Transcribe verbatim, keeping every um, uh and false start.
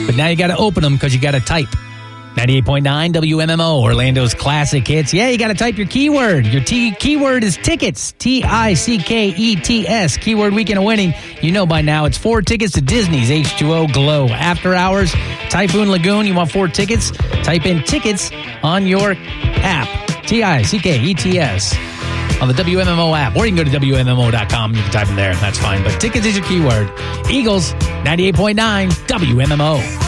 But now you got to open them because you got to type. ninety-eight point nine W M M O, Orlando's classic hits. Yeah, you got to type your keyword. Your T keyword is tickets. T I C K E T S. Keyword weekend of winning. You know by now it's four tickets to Disney's H two O Glow. After Hours, Typhoon Lagoon. You want four tickets? Type in tickets on your app. T I C K E T S. On the W M M O app. Or you can go to W M M O dot com. You can type in there. That's fine. But tickets is your keyword. Eagles, ninety-eight point nine W M M O.